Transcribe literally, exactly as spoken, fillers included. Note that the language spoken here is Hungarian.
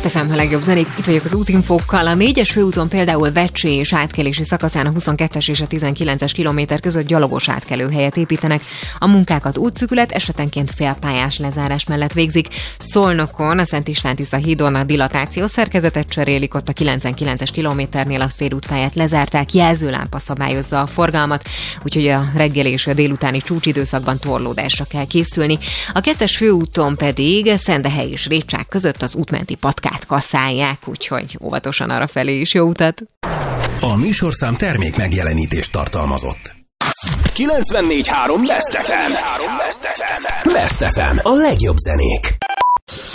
Best ef em, a legjobb zenék. Itt vagyok az útinfókkal. A négyes főúton például Vecsé és átkelési szakaszán a huszonkettes és a tizenkilences kilométer között gyalogos átkelőhelyet építenek. A munkákat útszűkület, esetenként félpályás lezárás mellett végzik. Szolnokon, a Szent István tiszta hídon a dilatáció szerkezetet cserélik, ott a kilencvenkilences kilométernél a félútpályát lezárták, jelzőlámpa szabályozza a forgalmat, úgyhogy a reggeli és a délutáni csúcsidőszakban torlódásra kell készülni. A kettes főúton pedig Szendehely és Récsák között az útmenti patkát kasszálják, úgyhogy óvatosan arrafelé is jó utat. A műsorszám termék megjelenítést tartalmazott. kilencvennégy három Best ef em. Best ef em. Best ef em. A legjobb zenék.